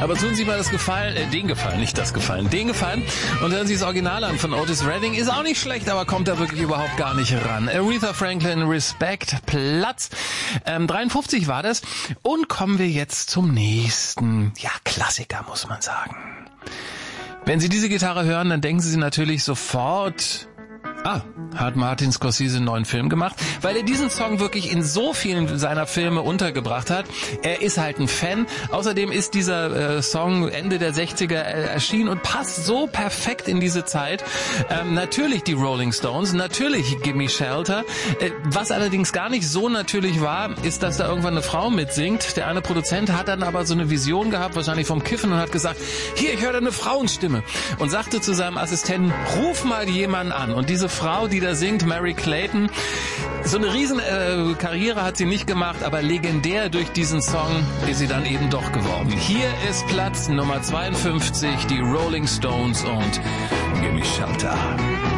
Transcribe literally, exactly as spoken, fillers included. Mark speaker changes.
Speaker 1: Aber tun Sie mal das Gefallen, äh, den Gefallen, nicht das Gefallen, den Gefallen und hören Sie das Original an von Otis Redding. Ist auch nicht schlecht, aber kommt da wirklich überhaupt gar nicht ran. Aretha Franklin, Respect, Platz ähm, dreiundfünfzig war das. Und kommen wir jetzt zum nächsten, ja, Klassiker, muss man sagen. Wenn Sie diese Gitarre hören, dann denken Sie natürlich sofort... Ah, hat Martin Scorsese einen neuen Film gemacht, weil er diesen Song wirklich in so vielen seiner Filme untergebracht hat. Er ist halt ein Fan. Außerdem ist dieser äh, Song Ende der sechziger äh, erschienen und passt so perfekt in diese Zeit. Ähm, natürlich die Rolling Stones, natürlich Gimme Shelter. Äh, was allerdings gar nicht so natürlich war, ist, dass da irgendwann eine Frau mitsingt. Der eine Produzent hat dann aber so eine Vision gehabt, wahrscheinlich vom Kiffen, und hat gesagt, hier, ich höre da eine Frauenstimme. Und sagte zu seinem Assistenten, ruf mal jemanden an. Und diese Frau, die da singt, Mary Clayton. So eine riesen äh, Karriere hat sie nicht gemacht, aber legendär durch diesen Song ist sie dann eben doch geworden. Hier ist Platz Nummer zweiundfünfzig, die Rolling Stones und Gimme Shelter.